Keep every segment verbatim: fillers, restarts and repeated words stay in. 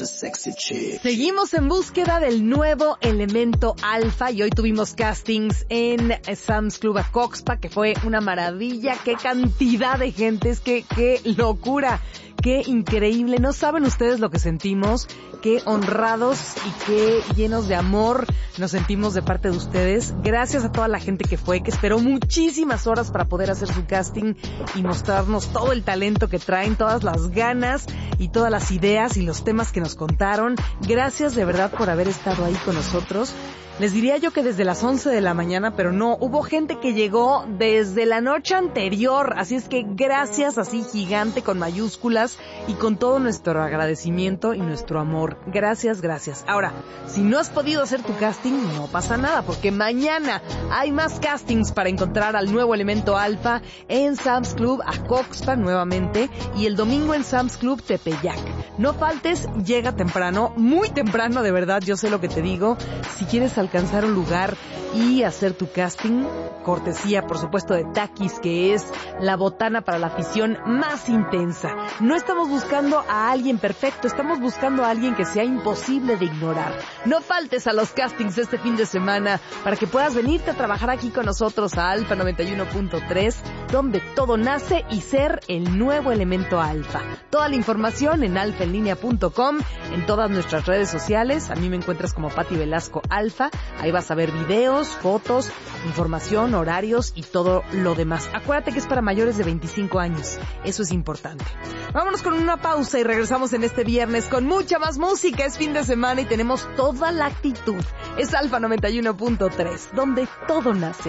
Seguimos en búsqueda del nuevo elemento alfa y hoy tuvimos castings en Sam's Club Acoxpa, que fue una maravilla. Qué cantidad de gente, es que qué locura. Qué increíble, no saben ustedes lo que sentimos, qué honrados y qué llenos de amor nos sentimos de parte de ustedes. Gracias a toda la gente que fue, que esperó muchísimas horas para poder hacer su casting y mostrarnos todo el talento que traen, todas las ganas y todas las ideas y los temas que nos contaron. Gracias de verdad por haber estado ahí con nosotros. Les diría yo que desde las once de la mañana, pero no, hubo gente que llegó desde la noche anterior, así es que gracias así gigante con mayúsculas y con todo nuestro agradecimiento y nuestro amor. Gracias, gracias. Ahora, si no has podido hacer tu casting, no pasa nada, porque mañana hay más castings para encontrar al nuevo elemento alfa en Sam's Club Acoxpa nuevamente y el domingo en Sam's Club Tepeyac. No faltes, llega temprano, muy temprano de verdad, yo sé lo que te digo. Si quieres alcanzar un lugar y hacer tu casting, cortesía por supuesto de Takis, que es la botana para la afición más intensa. No estamos buscando a alguien perfecto, estamos buscando a alguien que sea imposible de ignorar. No faltes a los castings este fin de semana para que puedas venirte a trabajar aquí con nosotros a Alfa noventa y uno punto tres, donde todo nace, y ser el nuevo elemento alfa. Toda la información en alfa en línea punto com, en todas nuestras redes sociales. A mí me encuentras como Pati Velasco Alfa. Ahí vas a ver videos, fotos, información, horarios y todo lo demás. Acuérdate que es para mayores de veinticinco años. Eso es importante. Vámonos con una pausa y regresamos en este viernes con mucha más música. Es fin de semana y tenemos toda la actitud. Es Alfa noventa y uno punto tres, donde todo nace.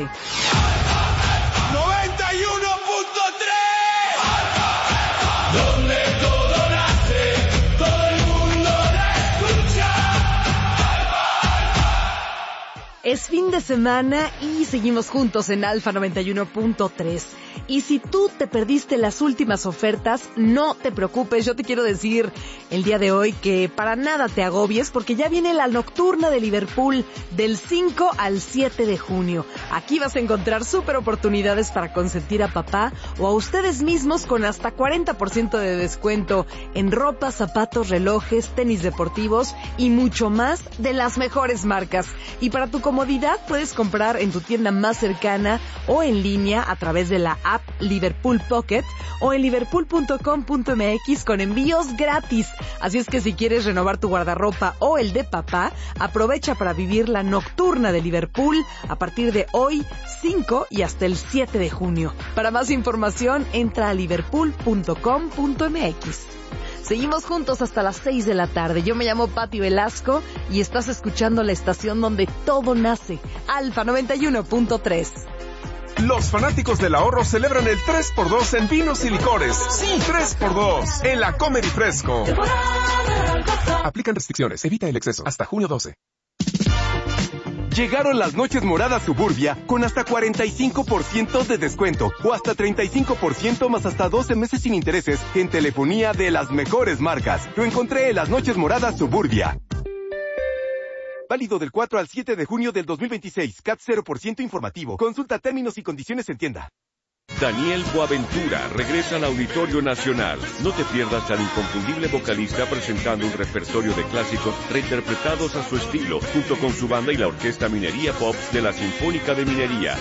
noventa y uno punto tres, donde todo nace, todo el mundo la escucha. Es fin de semana y seguimos juntos en Alfa noventa y uno punto tres. Y si tú te perdiste las últimas ofertas, no te preocupes. Yo te quiero decir el día de hoy que para nada te agobies, porque ya viene la nocturna de Liverpool del cinco al siete de junio. Aquí vas a encontrar súper oportunidades para consentir a papá o a ustedes mismos con hasta cuarenta por ciento de descuento en ropa, zapatos, relojes, tenis deportivos y mucho más de las mejores marcas. Y para tu comodidad puedes comprar en tu tienda más cercana o en línea a través de la app Liverpool Pocket o en liverpool punto com punto m x con envíos gratis. Así es que si quieres renovar tu guardarropa o el de papá, aprovecha para vivir la nocturna de Liverpool a partir de hoy cinco y hasta el siete de junio. Para más información, entra a liverpool punto com punto m x. Seguimos juntos hasta las seis de la tarde. Yo me llamo Pati Velasco y estás escuchando la estación donde todo nace, Alfa noventa y uno punto tres. Los fanáticos del ahorro celebran el tres por dos en vinos y licores. Sí, tres por dos en la Comer y Fresco. Aplican restricciones, evita el exceso. Hasta junio doce. Llegaron las noches moradas Suburbia con hasta cuarenta y cinco por ciento de descuento o hasta treinta y cinco por ciento más hasta doce meses sin intereses en telefonía de las mejores marcas. Lo encontré en las noches moradas Suburbia. Válido del cuatro al siete de junio del dos mil veintiséis. C A T cero por ciento informativo. Consulta términos y condiciones en tienda. Daniel Boaventura regresa al Auditorio Nacional. No te pierdas al inconfundible vocalista presentando un repertorio de clásicos reinterpretados a su estilo, junto con su banda y la Orquesta Minería Pop de la Sinfónica de Minería.